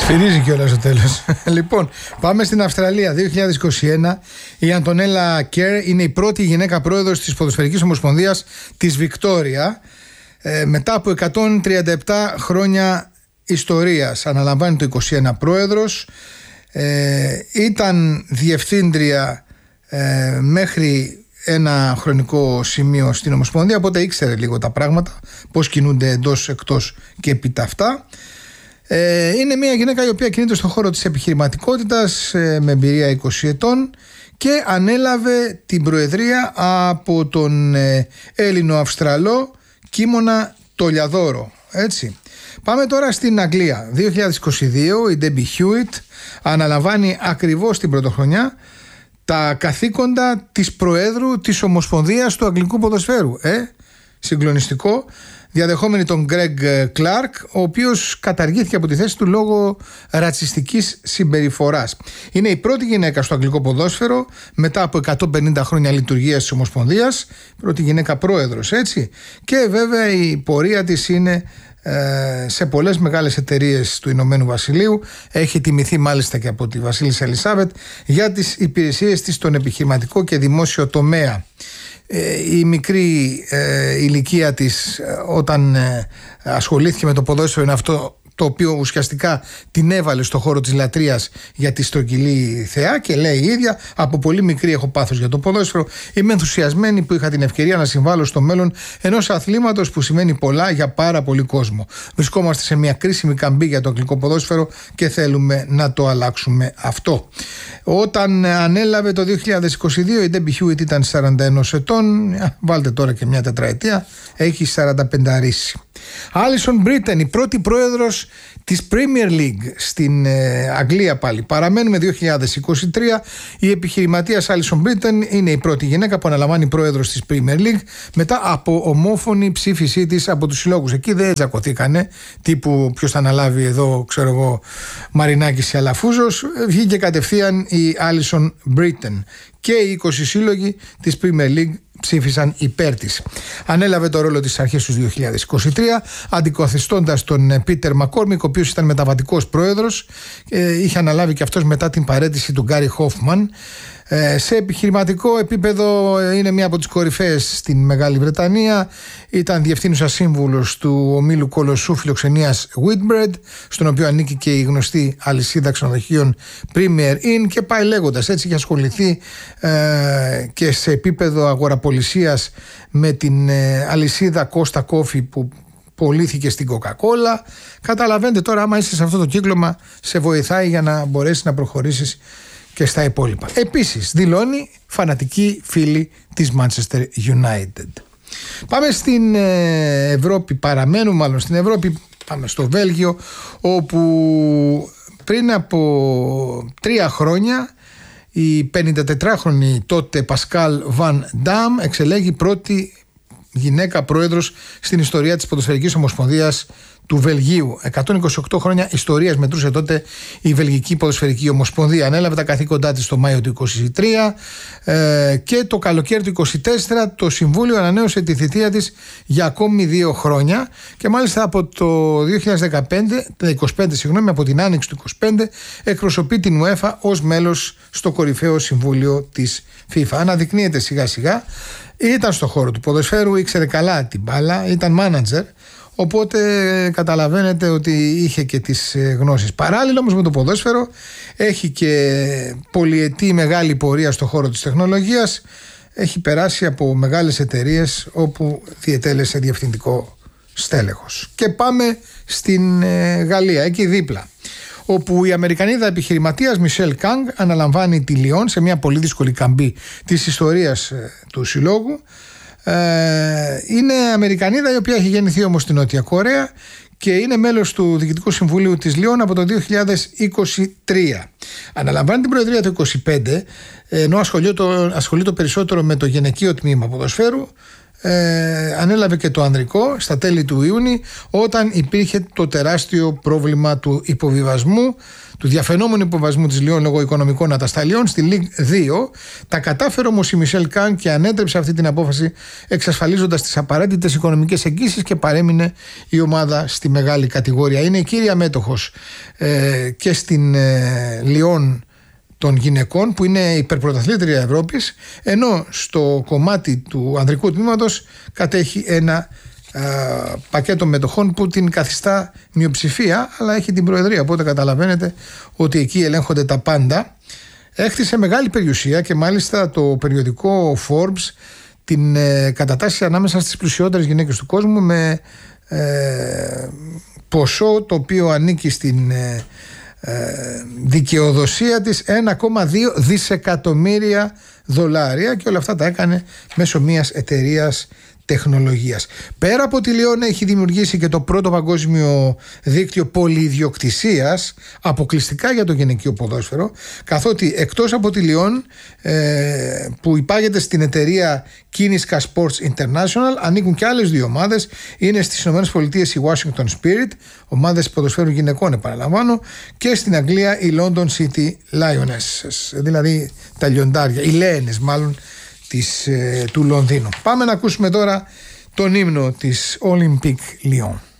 Σφυρίζει κιόλας στο τέλος. Λοιπόν, πάμε στην Αυστραλία. 2021. Η Αντωνέλα Κέρ είναι η πρώτη γυναίκα πρόεδρος της Ποδοσφαιρικής Ομοσπονδίας της Βικτόρια. Μετά από 137 χρόνια ιστορίας. Αναλαμβάνει το 21 πρόεδρος. Ήταν διευθύντρια μέχρι ένα χρονικό σημείο στην Ομοσπονδία, οπότε ήξερε λίγο τα πράγματα, πώς κινούνται εντός, εκτός και επί τα αυτά. Είναι μια γυναίκα η οποία κινείται στον χώρο της επιχειρηματικότητας με εμπειρία 20 ετών και ανέλαβε την προεδρία από τον Έλληνο-Αυστραλό Κίμωνα Τολιαδόρο. Έτσι. Πάμε τώρα στην Αγγλία. 2022 η Ντέμπι Χιούιτ αναλαμβάνει ακριβώς την πρωτοχρονιά τα καθήκοντα της Προέδρου της Ομοσπονδίας του Αγγλικού Ποδοσφαίρου. Συγκλονιστικό. Διαδεχόμενη τον Γκρέγκ Κλάρκ, ο οποίος καταργήθηκε από τη θέση του λόγω ρατσιστικής συμπεριφοράς. Είναι η πρώτη γυναίκα στο αγγλικό ποδόσφαιρο μετά από 150 χρόνια λειτουργίας της Ομοσπονδίας, πρώτη γυναίκα πρόεδρος, έτσι. Και βέβαια η πορεία της είναι σε πολλές μεγάλες εταιρείες του Ηνωμένου Βασιλείου. Έχει τιμηθεί μάλιστα και από τη Βασίλισσα Ελισάβετ για τις υπηρεσίες της στον επιχειρηματικό και δημόσιο τομέα. Η μικρή ηλικία της όταν ασχολήθηκε με το ποδόσφαιρο είναι αυτό το οποίο ουσιαστικά την έβαλε στο χώρο της λατρείας για τη στρογγυλή θεά, και λέει η ίδια: από πολύ μικρή έχω πάθος για το ποδόσφαιρο. Είμαι ενθουσιασμένη που είχα την ευκαιρία να συμβάλλω στο μέλλον ενός αθλήματος που σημαίνει πολλά για πάρα πολύ κόσμο. Βρισκόμαστε σε μια κρίσιμη καμπή για το αγγλικό ποδόσφαιρο και θέλουμε να το αλλάξουμε αυτό. Όταν ανέλαβε το 2022 η Ντέμπι Χιούιτ ήταν 41 ετών. Βάλτε τώρα και μια τετραετία, έχει 45 ρίση. Άλισον Μπρίτεν, η πρώτη πρόεδρος της Premier League στην Αγγλία πάλι. Παραμένουμε 2023. Η επιχειρηματίας Άλισον Μπρίτεν είναι η πρώτη γυναίκα που αναλαμβάνει πρόεδρος της Premier League μετά από ομόφωνη ψήφισή της από τους συλλόγους. Εκεί δεν τζακωθήκανε τύπου ποιος θα αναλάβει εδώ, ξέρω εγώ, Μαρινάκης ή Αλαφούζος. Βγήκε κατευθείαν η Άλισον Μπρίτεν και οι 20 σύλλογοι της Premier League ψήφισαν υπέρ της. Ανέλαβε το ρόλο της αρχές του 2023, αντικαθιστώντας τον Πίτερ Μακκόρμικ, ο οποίος ήταν μεταβατικός πρόεδρος. Είχε αναλάβει και αυτός μετά την παραίτηση του Γκάρι Χόφμαν. Σε επιχειρηματικό επίπεδο είναι μία από τις κορυφαίες στην Μεγάλη Βρετανία. Ήταν διευθύνουσα σύμβουλος του ομίλου κολοσσού φιλοξενίας Whitbread, στον οποίο ανήκει και η γνωστή αλυσίδα ξενοδοχείων Premier Inn, και πάει λέγοντας. Έτσι είχε ασχοληθεί και σε επίπεδο αγοραπολισίας με την αλυσίδα Costa Coffee που πωλήθηκε στην Coca-Cola. Καταλαβαίνετε τώρα, άμα είσαι σε αυτό το κύκλωμα, σε βοηθάει για να μπορέσεις να προχωρήσεις και στα υπόλοιπα. Επίσης δηλώνει φανατική φίλη της Manchester United. Πάμε στην Ευρώπη, παραμένουμε μάλλον στην Ευρώπη, πάμε στο Βέλγιο, όπου πριν από 3 χρόνια η 54χρονη τότε Πασκάλ Βαν Ντάμ εξελέγει πρώτη γυναίκα πρόεδρος στην ιστορία της Ποδοσφαιρικής Ομοσπονδίας του Βελγίου. 128 χρόνια ιστορίας μετρούσε τότε η Βελγική Ποδοσφαιρική Ομοσπονδία. Ανέλαβε τα καθήκοντά της το Μάιο του 2023 και το καλοκαίρι του 2024 το Συμβούλιο ανανέωσε τη θητεία της για ακόμη 2 χρόνια, και μάλιστα από το 2025, από την άνοιξη του 2025 εκπροσωπεί την UEFA ως μέλος στο κορυφαίο συμβούλιο της FIFA. Αναδεικνύεται σιγά σιγά. Ήταν στο χώρο του ποδοσφαίρου, ήξερε καλά την μπάλα, ήταν μάνατζερ, οπότε καταλαβαίνετε ότι είχε και τις γνώσεις. Παράλληλα όμως με το ποδόσφαιρο έχει και πολυετή μεγάλη πορεία στο χώρο της τεχνολογίας. Έχει περάσει από μεγάλες εταιρείες όπου διετέλεσε διευθυντικό στέλεχος. Και πάμε στην Γαλλία, εκεί δίπλα, όπου η Αμερικανίδα επιχειρηματίας Μισελ Κάνγκ αναλαμβάνει τη Λιόν σε μια πολύ δύσκολη καμπή της ιστορίας του συλλόγου. Είναι Αμερικανίδα η οποία έχει γεννηθεί όμως στην Νότια Κορέα και είναι μέλος του Διοικητικού Συμβουλίου της Λιόν από το 2023. Αναλαμβάνει την προεδρία το 2025, ενώ ασχολείται περισσότερο με το γυναικείο τμήμα ποδοσφαίρου. ανέλαβε και το ανδρικό στα τέλη του Ιούνιου, όταν υπήρχε το τεράστιο πρόβλημα του υποβιβασμού, του διαφαινόμενου υποβιβασμού της Λιόν λόγω οικονομικών ατασταλιών στη Ligue 2. Τα κατάφερε όμως η Μισελ Καν και ανέτρεψε αυτή την απόφαση, εξασφαλίζοντας τις απαραίτητες οικονομικές εγγύσεις, και παρέμεινε η ομάδα στη μεγάλη κατηγορία. Είναι η κύρια μέτοχος και στην Λιόν των γυναικών, που είναι υπερπρωταθλήτρια Ευρώπης, ενώ στο κομμάτι του ανδρικού τμήματος κατέχει ένα πακέτο μετοχών που την καθιστά μειοψηφία, αλλά έχει την προεδρία, οπότε καταλαβαίνετε ότι εκεί ελέγχονται τα πάντα. Έχτισε μεγάλη περιουσία και μάλιστα το περιοδικό Forbes την κατατάσσει ανάμεσα στις πλουσιότερες γυναίκες του κόσμου, με ποσό το οποίο ανήκει στην δικαιοδοσία της 1,2 δισεκατομμύρια δολάρια, και όλα αυτά τα έκανε μέσω μιας εταιρείας τεχνολογίας. Πέρα από τη Λιόν έχει δημιουργήσει και το πρώτο παγκόσμιο δίκτυο πολυιδιοκτησίας αποκλειστικά για το γυναικείο ποδόσφαιρο, καθότι εκτός από τη Λιόν που υπάγεται στην εταιρεία Kiniska Sports International, ανήκουν και άλλες δύο ομάδες. Είναι στις ΗΠΑ η Washington Spirit, ομάδες ποδοσφαίρου γυναικών επαναλαμβάνω, και στην Αγγλία η London City Lionesses, δηλαδή τα λιοντάρια, οι Λέενες μάλλον του Λονδίνου. Πάμε να ακούσουμε τώρα τον ύμνο της Olympique Lyon.